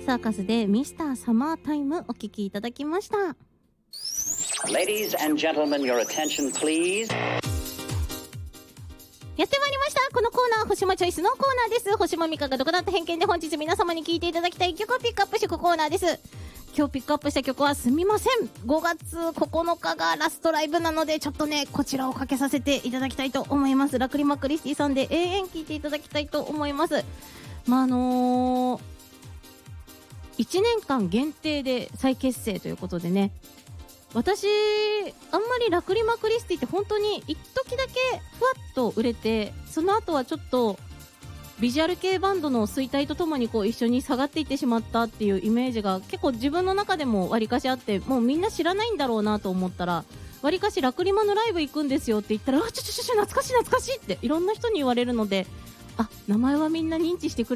サーカスでミスターサマータイムお聴きいただきました。 Ladies and gentlemen, your attention please。 やってまいりました。このコーナー、星間チョイスのコーナーです。星間美香が独断と偏見で本日皆様に聴いていただきたい曲をピックアップしていくコーナーです。今日ピックアップした曲はすみません、5月9日がラストライブなのでちょっとねこちらをかけさせていただきたいと思います。ラクリマクリスティさんで永遠聴いていただきたいと思います。1年間限定で再結成ということでね、私あんまりラクリマクリスティって本当に一時だけふわっと売れて、その後はちょっとビジュアル系バンドの衰退とともにこう一緒に下がっていってしまったっていうイメージが結構自分の中でもわりかしあって、もうみんな知らないんだろうなと思ったら、わりかしラクリマのライブ行くんですよって言ったら、懐かしい懐かしいっていろんな人に言われるので、あ、名前はみんな認知してくれ